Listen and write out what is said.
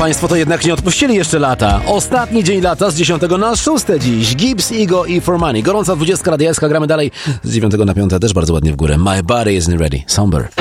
państwo to jednak nie odpuścili jeszcze lata. Ostatni dzień lata z 10 na 6 dziś. Gibbs, Ego i For Money. Gorąca 20 radialska, gramy dalej z 9 na 5 też bardzo ładnie w górę. My body isn't ready. Somber.